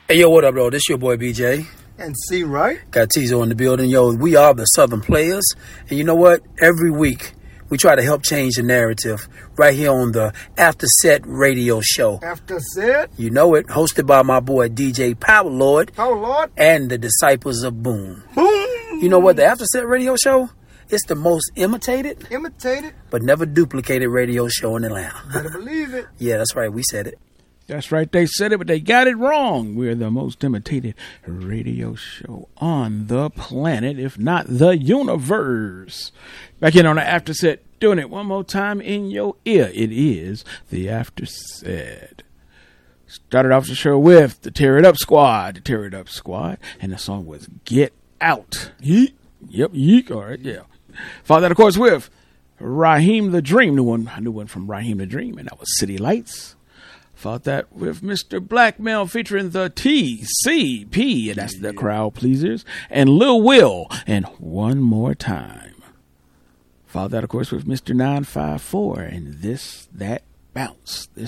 Hey, yo, what up, bro? This your boy, BJ. And C, right? Got Tizo in the building. Yo, we are the Southern Players. And you know what? Every week, we try to help change the narrative right here on the After Set radio show. After Set? You know it. Hosted by my boy, DJ Power Lord. Power Lord. And the Disciples of Boom. Boom. You know what? The After Set radio show, it's the most imitated, but never duplicated radio show in Atlanta. Better believe it. Yeah, that's right. We said it. That's right. They said it, but they got it wrong. We're the most imitated radio show on the planet, if not the universe. Back in on the After Set, doing it one more time in your ear. It is the After Set. Started off the show with the Tear It Up Squad. And the song was Get Out. Yeek. Yep, yeek. All right, yeah. Followed that, of course, with Raheem the Dream. New one from Raheem the Dream, and that was City Lights. Followed that with Mr. Blackmail featuring the TCP, and that's the Crowd Pleasers, and Lil Will, and One More Time. Followed that, of course, with Mr. 954, and This, That, Bounce.